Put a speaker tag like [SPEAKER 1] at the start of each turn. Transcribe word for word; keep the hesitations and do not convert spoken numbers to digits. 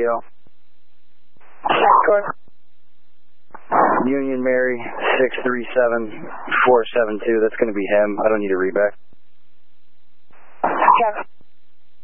[SPEAKER 1] Gil.
[SPEAKER 2] Good.
[SPEAKER 1] Union Mary, six three seven four seven two. That's going to be him. I don't need a readback.
[SPEAKER 2] Kevin.